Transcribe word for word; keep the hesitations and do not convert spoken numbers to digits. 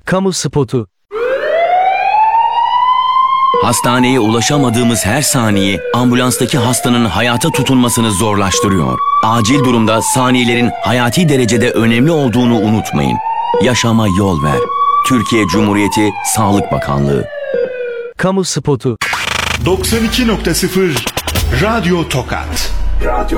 Kamu spotu. Hastaneye ulaşamadığımız her saniye ambulanstaki hastanın hayata tutunmasını zorlaştırıyor. Acil durumda saniyelerin hayati derecede önemli olduğunu unutmayın. Yaşama yol ver. Türkiye Cumhuriyeti Sağlık Bakanlığı. Kamu spotu. doksan iki nokta sıfır Radyo Tokat. Radyo